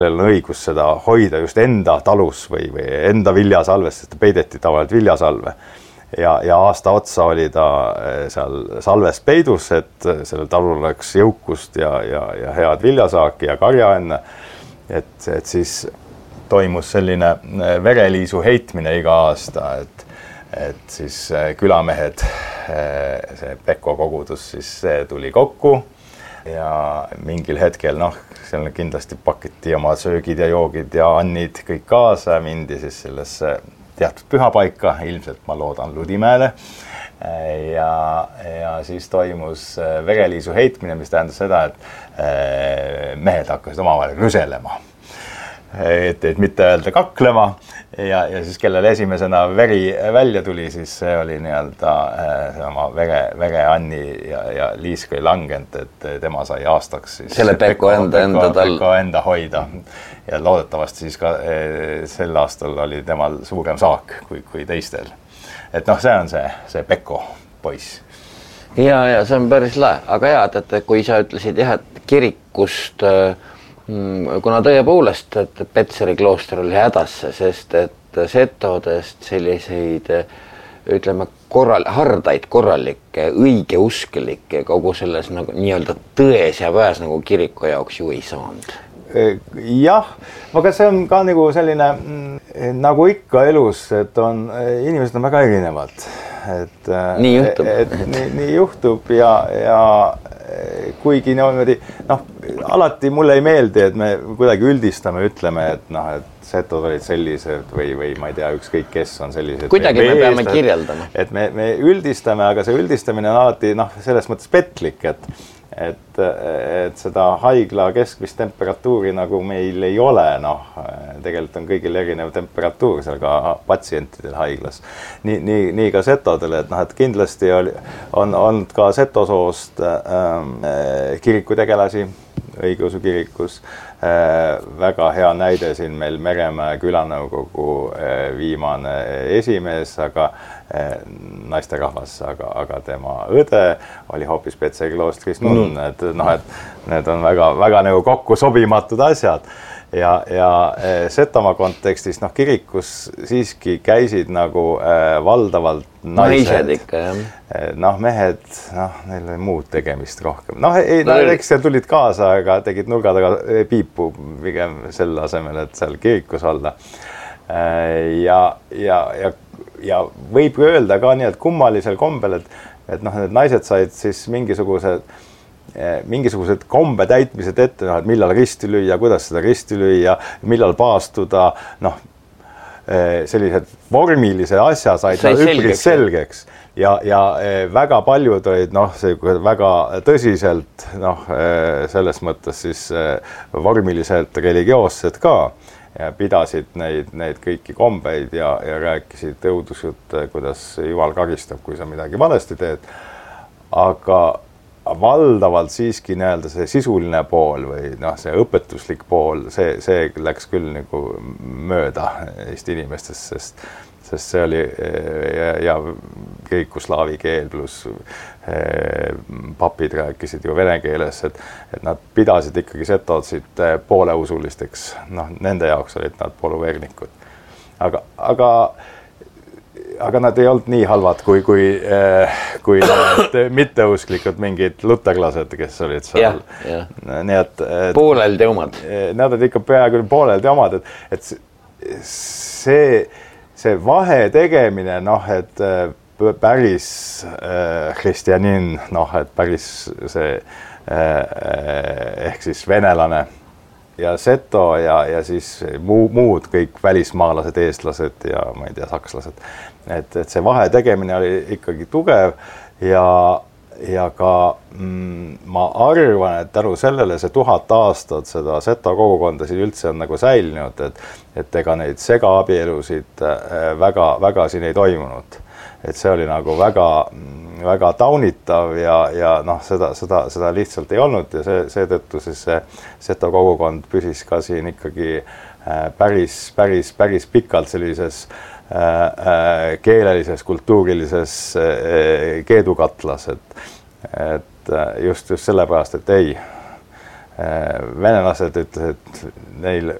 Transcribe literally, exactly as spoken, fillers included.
on õigus seda hoida just enda talus või, või enda viljasalves, sest peideti tavaliselt viljasalve. Ja, ja aasta otsa oli ta seal salves peidus, et sellel talul oleks jõukust ja, ja, ja head viljasaaki ja karja enne. Et, et siis toimus selline vereliisu heitmine iga aasta, et, et siis külamehed, see Pekko kogudus, siis see tuli kokku. Ja mingil hetkel, noh, seal kindlasti pakiti oma söögid ja joogid ja annid kõik kaasa, mindi siis sellesse teatud pühapaika, ilmselt ma loodan Ludimäele. Ja, ja siis toimus vereliisu heitmine, mis tähendas seda, et mehed hakkasid omavahel rüselema. Et, et mitte öelda kaklema ja, ja siis kellel esimesena veri välja tuli, siis see oli nii-öelda sama vere, vere Anni ja, ja Liiska ei langent, et tema sai aastaks siis selle Pekko enda, enda, tal... Pekko enda hoida ja loodetavasti siis ka sel aastal oli temal suurem saak kui, kui teistel. Et noh, see on see, see Pekko poiss. Ja, ja see on päris lae, aga jah, et kui sa ütlesid jah, et kirikust kuna tõepoolest, et Petseri klooster oli hädasse, sest et setodest selliseid, ütleme, korral, hardaid, korralikke, õigeusklikke kogu selles nagu nii-öelda tões ja väes nagu kiriku jaoks ju ei saanud. Jah, aga see on ka nagu selline, nagu ikka elus, et on, inimesed on väga erinevad. Et, nii juhtub. Et, et, nii, nii juhtub ja, ja kuigi niimoodi, noh, alati mulle ei meeldi, et me kuidagi üldistame, ütleme, et noh, et setod olid sellised või, või ma ei tea, ükskõik kes on sellised. Kuidagi me, me peame kirjeldama. Et me, me üldistame, aga see üldistamine on alati, noh, selles mõttes petlik, et, et, et seda haigla keskmist temperatuuri nagu meil ei ole, noh, tegelikult on kõigil erinev temperatuur seal ka patsientidel haiglas. Nii, nii, nii ka setodel, et noh, et kindlasti oli, on olnud ka setosoost ähm, kirikutegelasi õigeusu kirikus. Äh, väga hea näide siin meil Meremäe külanõukogu äh, viimane esimees, aga äh, naisterahvas, aga, aga tema õde oli hoopis Petseri kloostris nunn, mm. et noh, et need on väga, väga nagu kokku sobimatud asjad. Ja, ja Setomaa kontekstis, noh, kirikus siiski käisid nagu äh, valdavalt naised. Naised ikka, jah. Noh, mehed, noh, neil oli muud tegemist rohkem. Noh, ei, no, eks seal tulid kaasa, aga tegid nurga taga piipu pigem selle asemel, et seal kirikus olla. Ja, ja, ja, ja võib öelda ka nii, et kummalisel kombel, et, et noh, need naised said siis mingisugused mingisugused kombe täitmised ette, noh, et millal risti lüüa, kuidas seda risti lüüa, millal paastuda, noh, sellised vormilise asja said Sai üpris selgeks, selgeks. Ja, ja väga paljud olid, noh, see väga tõsiselt, noh, selles mõttes siis vormiliselt religioossed ka ja pidasid neid, neid kõiki kombeid ja, ja rääkisid õudusjutte, kuidas Jumal karistab, kui sa midagi valesti teed, aga valdavalt siiski nii-öelda see sisuline pool või noh, see õpetuslik pool, see, see läks küll nagu mööda Eesti inimestest, sest, sest see oli ja, ja kirikuslaavi keel pluss papid rääkisid ju vene keeles, et, et nad pidasid ikkagi setodsid pooleusulisteks, noh, nende jaoks olid nad poluvernikud. Aga, aga aga nad ei olnud nii halvad kui, kui, kui need mitteusklikud mingid luterlased, kes olid seal. Ja, ja. Nii et, et pooleldi omad. Nad olid ikka peaaegu pooleldi omad, et, et see, see vahe tegemine, noh, et päris kristjanin, noh, et päris see ehk siis venelane ja seto ja, ja siis muu, muud kõik välismaalased, eestlased ja ma ei tea, sakslased. Et, et see vahe tegemine oli ikkagi tugev ja, ja ka mm, ma arvan, et tänu sellele see tuhat aastat seda seto kogukondasid üldse on nagu säilinud, et, et ega neid segaabielusid väga, väga siin ei toimunud. Et see oli nagu väga, väga taunitav ja, ja noh, seda, seda, seda lihtsalt ei olnud ja see, seetõttu siis see seto kogukond püsis ka siin ikkagi päris, päris, päris pikalt sellises keelelises, kultuurilises keedukatlas, et, et just, just sellepärast, et ei, venelased ütlesid, et neil